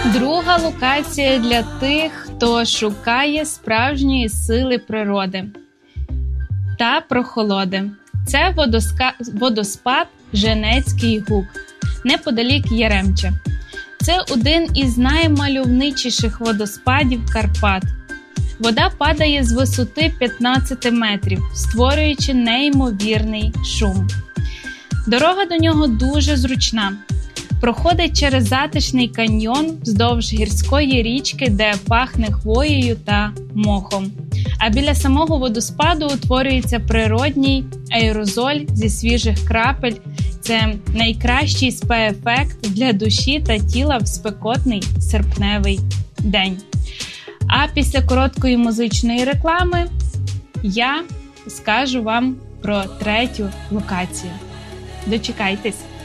Друга локація для тих, хто шукає справжньої сили природи та прохолоди. Це водоспад Женецький Гук, неподалік Яремча. Це один із наймальовничіших водоспадів Карпат. Вода падає з висоти 15 метрів, створюючи неймовірний шум. Дорога до нього дуже зручна. Проходить через затишний каньйон вздовж гірської річки, де пахне хвоєю та мохом. А біля самого водоспаду утворюється природній аерозоль зі свіжих крапель. Це найкращий спа-ефект для душі та тіла в спекотний серпневий день. А після короткої музичної реклами я скажу вам про третю локацію. Дочекайтесь!